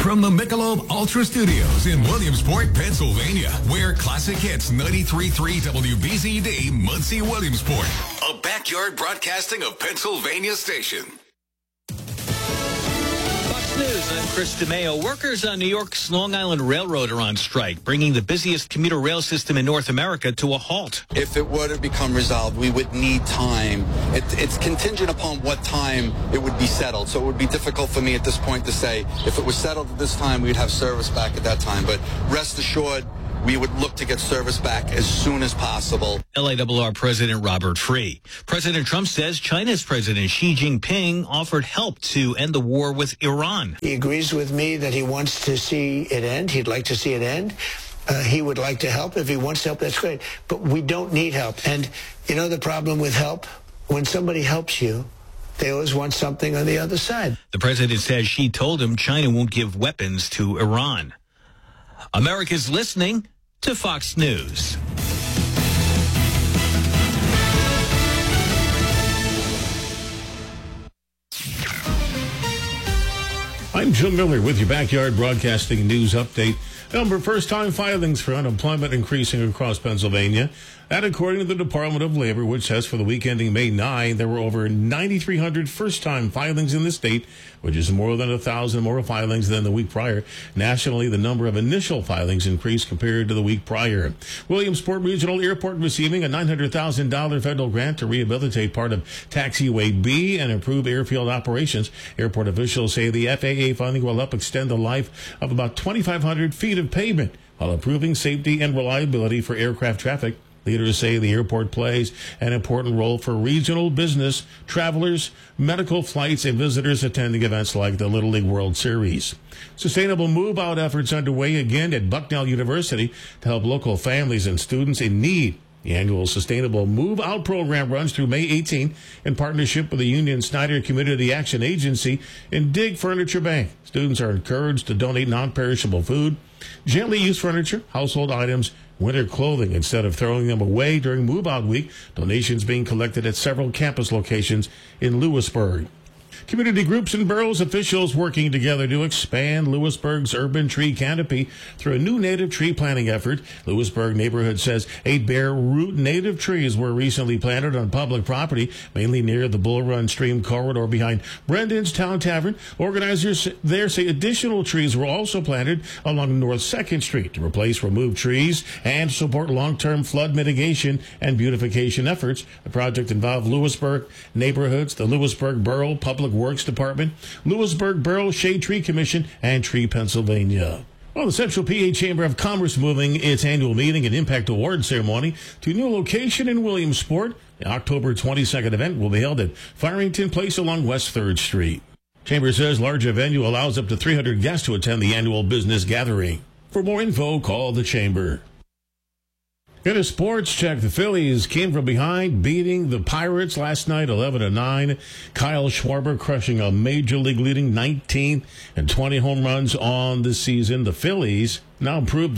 From the Michelob Ultra Studios in Williamsport, Pennsylvania, where classic hits 93.3 WBZD, Muncie, Williamsport. A backyard broadcasting of Pennsylvania station. Fox News, I'm Chris DeMeo. Workers on New York's Long Island Railroad are on strike, bringing the busiest commuter rail system in North America to a halt. If it were to become resolved, we would need time. It's contingent upon what time it would be settled. So it would be difficult for me at this point to say if it was settled at this time, we'd have service back at that time. But rest assured, we would look to get service back as soon as possible. LARR President Robert Free. President Trump says China's President Xi Jinping offered help to end the war with Iran. He agrees with me that he wants to see it end. He'd like to see it end. He would like to help. If he wants to help, that's great. But we don't need help. And you know the problem with help? When somebody helps you, they always want something on the other side. The president says Xi told him China won't give weapons to Iran. America's listening to Fox News. I'm Jim Miller with your Backyard Broadcasting News Update. Number of first-time filings for unemployment increasing across Pennsylvania. That according to the Department of Labor, which says for the week ending May 9, there were over 9,300 first-time filings in the state, which is more than 1,000 more filings than the week prior. Nationally, the number of initial filings increased compared to the week prior. Williamsport Regional Airport receiving a $900,000 federal grant to rehabilitate part of Taxiway B and improve airfield operations. Airport officials say the FAA funding will help extend the life of about 2,500 feet of pavement while improving safety and reliability for aircraft traffic. Leaders say the airport plays an important role for regional business, travelers, medical flights, and visitors attending events like the Little League World Series. Sustainable move-out efforts underway again at Bucknell University to help local families and students in need. The annual Sustainable Move Out program runs through May 18 in partnership with the Union Snyder Community Action Agency and Dig Furniture Bank. Students are encouraged to donate non-perishable food, gently used furniture, household items, winter clothing instead of throwing them away during move-out week. Donations being collected at several campus locations in Lewisburg. Community groups and boroughs officials working together to expand Lewisburg's urban tree canopy through a new native tree planting effort. Lewisburg neighborhood says 8 bare root native trees were recently planted on public property, mainly near the Bull Run Stream corridor behind Brendan's Town Tavern. Organizers there say additional trees were also planted along North 2nd Street to replace removed trees and support long-term flood mitigation and beautification efforts. The project involved Lewisburg neighborhoods, the Lewisburg Borough Public Works Department, Lewisburg Borough Shade Tree Commission, and Tree Pennsylvania. Well, the Central PA Chamber of Commerce moving its annual meeting and impact award ceremony to a new location in Williamsport. The October 22nd event will be held at Farrington Place along West 3rd Street. Chamber says larger venue allows up to 300 guests to attend the annual business gathering. For more info, call the Chamber. In a sports check, the Phillies came from behind, beating the Pirates last night 11-9. Kyle Schwarber crushing a major league leading 19 and 20 home runs on the season. The Phillies now improved to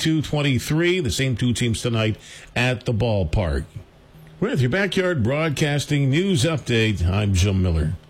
22-23, the same two teams tonight at the ballpark. With your Backyard Broadcasting News Update, I'm Jim Miller.